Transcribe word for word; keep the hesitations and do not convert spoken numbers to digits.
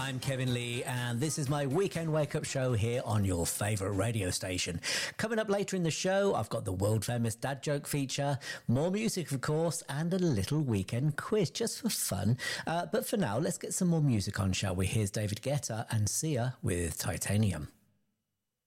I'm Kevin Lee, and this is my weekend wake-up show here on your favourite radio station. Coming up later in the show, I've got the world-famous dad joke feature, more music, of course, and a little weekend quiz, just for fun. Uh, but for now, let's get some more music on, shall we? Here's David Guetta and Sia with Titanium.